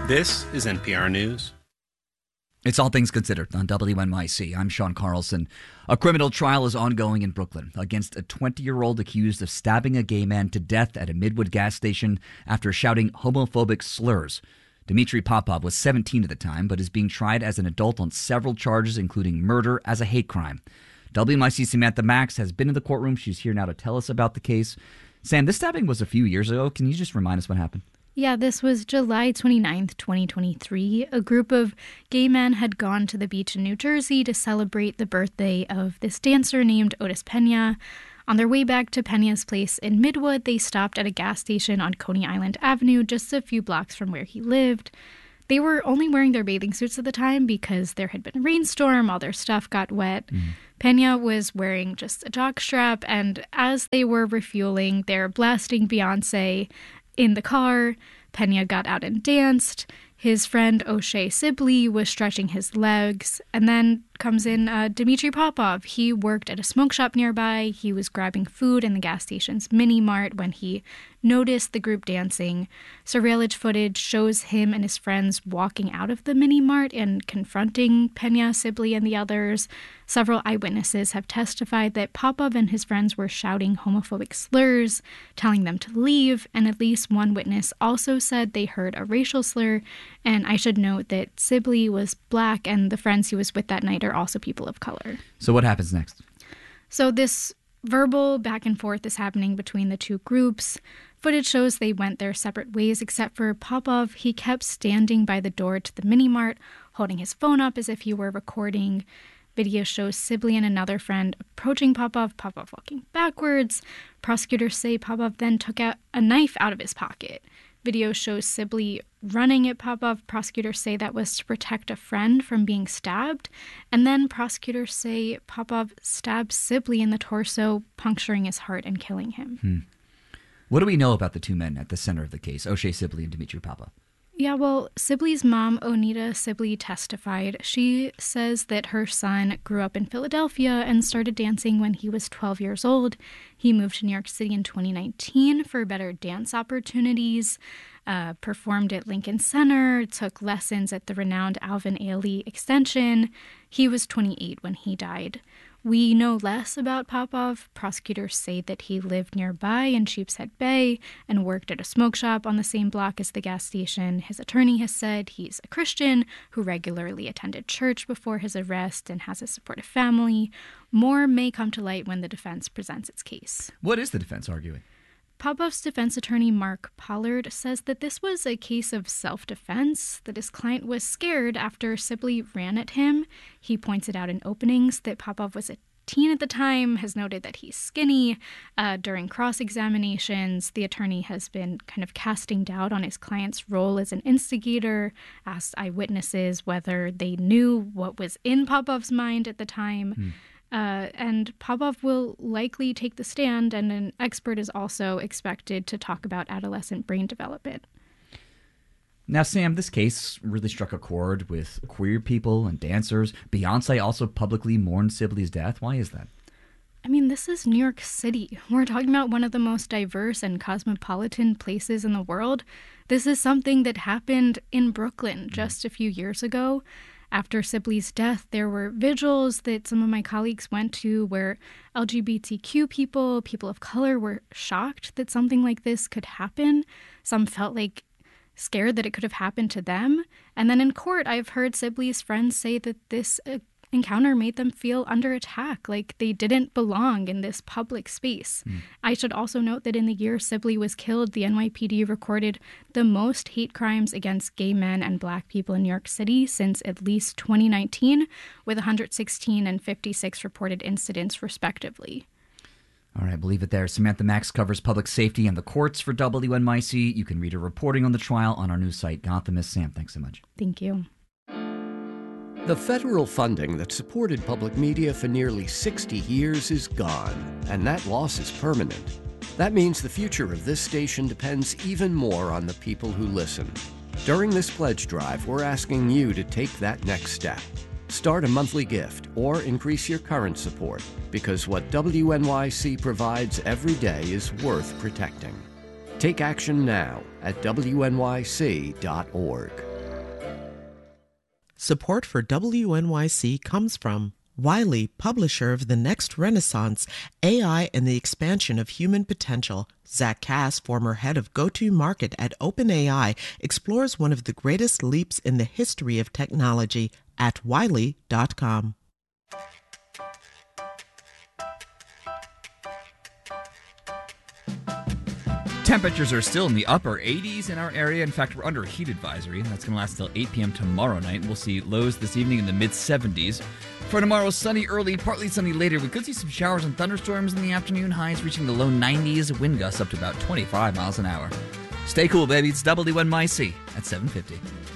This is NPR News. It's All Things Considered on WNYC. I'm Sean Carlson. A criminal trial is ongoing in Brooklyn against a 20-year-old accused of stabbing a gay man to death at a Midwood gas station after shouting homophobic slurs. Dmitry Popov was 17 at the time, but is being tried as an adult on several charges, including murder as a hate crime. WNYC's Samantha Max has been in the courtroom. She's here now to tell us about the case. Sam, this stabbing was a few years ago. Can you just remind us what happened? Yeah, this was July 29th, 2023. A group of gay men had gone to the beach in New Jersey to celebrate the birthday of this dancer named Otis Pena. On their way back to Pena's place in Midwood, they stopped at a gas station on Coney Island Avenue, just a few blocks from where he lived. They were only wearing their bathing suits at the time because there had been a rainstorm, all their stuff got wet. Pena was wearing just a jockstrap, and as they were refueling, they're blasting Beyoncé in the car. Pena got out and danced. His friend O'Shea Sibley was stretching his legs. And then comes in Dmitry Popov. He worked at a smoke shop nearby. He was grabbing food in the gas station's mini mart when he noticed the group dancing. Surveillance footage shows him and his friends walking out of the mini mart and confronting Pena, Sibley, and the others. Several eyewitnesses have testified that Popov and his friends were shouting homophobic slurs, telling them to leave, and at least one witness also said they heard a racial slur. And I should note that Sibley was black, and the friends he was with that night are also people of color. So what happens next? So this verbal back and forth is happening between the two groups. Footage shows they went their separate ways, except for Popov. He kept standing by the door to the mini-mart, holding his phone up as if he were recording. Video shows Sibley and another friend approaching Popov walking backwards. Prosecutors say Popov then took out a knife out of his pocket. Video shows Sibley running at Popov. Prosecutors say that was to protect a friend from being stabbed. And then prosecutors say Popov stabbed Sibley in the torso, puncturing his heart and killing him. What do we know about the two men at the center of the case, O'Shea Sibley and Dmitry Popov? Yeah, well, Sibley's mom, Onita Sibley, testified. She says that her son grew up in Philadelphia and started dancing when he was 12 years old. He moved to New York City in 2019 for better dance opportunities, performed at Lincoln Center, took lessons at the renowned Alvin Ailey Extension. He was 28 when he died. We know less about Popov. Prosecutors say that he lived nearby in Sheepshead Bay and worked at a smoke shop on the same block as the gas station. His attorney has said he's a Christian who regularly attended church before his arrest and has a supportive family. More may come to light when the defense presents its case. What is the defense arguing? Popov's defense attorney, Mark Pollard, says that this was a case of self-defense, that his client was scared after Sibley ran at him. He pointed out in openings that Popov was a teen at the time, has noted that he's skinny. During cross-examinations, the attorney has been kind of casting doubt on his client's role as an instigator, asked eyewitnesses whether they knew what was in Popov's mind at the time. And Popov will likely take the stand, and an expert is also expected to talk about adolescent brain development. Now, Sam, this case really struck a chord with queer people and dancers. Beyoncé also publicly mourned Sibley's death. Why is that? I mean, this is New York City. We're talking about one of the most diverse and cosmopolitan places in the world. This is something that happened in Brooklyn just a few years ago. After Sibley's death, there were vigils that some of my colleagues went to where LGBTQ people, people of color, were shocked that something like this could happen. Some felt like scared that it could have happened to them. And then in court, I've heard Sibley's friends say that this encounter made them feel under attack, like they didn't belong in this public space. I should also note that in the year Sibley was killed, the NYPD recorded the most hate crimes against gay men and black people in New York City since at least 2019, with 116 and 56 reported incidents, respectively. All right, believe it there. Samantha Max covers public safety and the courts for WNYC. You can read her reporting on the trial on our news site, Gothamist. Sam, thanks so much. Thank you. The federal funding that supported public media for nearly 60 years is gone, and that loss is permanent. That means the future of this station depends even more on the people who listen. During this pledge drive, we're asking you to take that next step. Start a monthly gift or increase your current support, because what WNYC provides every day is worth protecting. Take action now at WNYC.org. Support for WNYC comes from Wiley, publisher of The Next Renaissance, AI and the Expansion of Human Potential. Zach Cass, former head of go-to-market at OpenAI, explores one of the greatest leaps in the history of technology at Wiley.com. Temperatures are still in the upper 80s in our area. In fact, we're under a heat advisory. That's going to last till 8 p.m. tomorrow night. We'll see lows this evening in the mid-70s. For tomorrow, sunny early, partly sunny later. We could see some showers and thunderstorms in the afternoon. Highs reaching the low 90s. Wind gusts up to about 25 miles an hour. Stay cool, baby. It's WNYC at 7:50.